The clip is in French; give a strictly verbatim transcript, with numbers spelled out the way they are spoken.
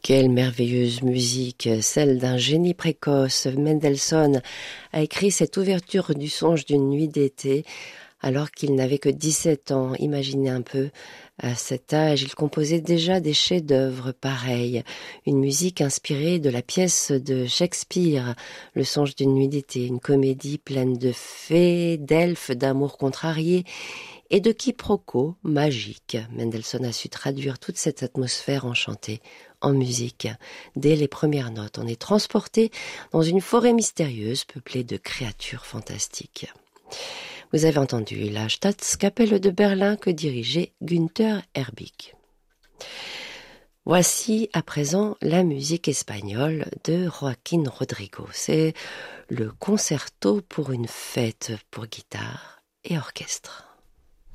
Quelle merveilleuse musique, celle d'un génie précoce. Mendelssohn a écrit cette ouverture du songe d'une nuit d'été alors qu'il n'avait que dix-sept ans. Imaginez un peu, à cet âge, il composait déjà des chefs-d'œuvre pareils. Une musique inspirée de la pièce de Shakespeare, Le songe d'une nuit d'été, une comédie pleine de fées, d'elfes, d'amour contrarié et de quiproquos magiques. Mendelssohn a su traduire toute cette atmosphère enchantée en musique. Dès les premières notes, on est transporté dans une forêt mystérieuse peuplée de créatures fantastiques. Vous avez entendu la Staatskapelle de Berlin que dirigeait Günther Herbig. Voici à présent la musique espagnole de Joaquín Rodrigo. C'est le concerto pour une fête pour guitare et orchestre.